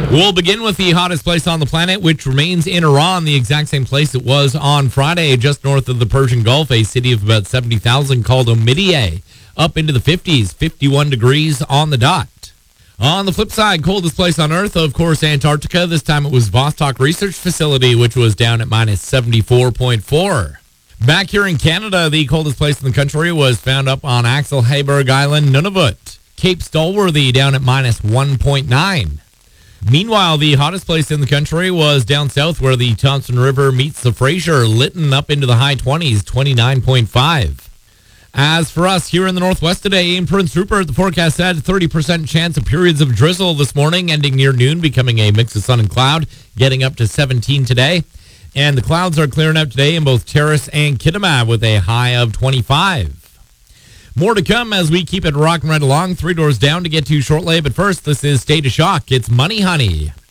We'll begin with the hottest place on the planet, which remains in Iran, the exact same place it was on Friday, just north of the Persian Gulf, a city of about 70,000 called Omidyeh, up into the 50s, 51 degrees on the dot. On the flip side, coldest place on Earth, of course, Antarctica. This time it was Vostok Research Facility, which was down at minus 74.4. Back here in Canada, the coldest place in the country was found up on Axel Heiberg Island, Nunavut. Cape Stolworthy down at minus 1.9. Meanwhile, the hottest place in the country was down south where the Thompson River meets the Fraser, Lytton up into the high 20s, 29.5. As for us here in the Northwest today, in Prince Rupert, the forecast said 30% chance of periods of drizzle this morning, ending near noon, becoming a mix of sun and cloud, getting up to 17 today. And the clouds are clearing out today in both Terrace and Kitimat with a high of 25. More to come as we keep it rocking right along. 3 doors down to get to shortly. But first, this is State of Shock. It's Money Honey.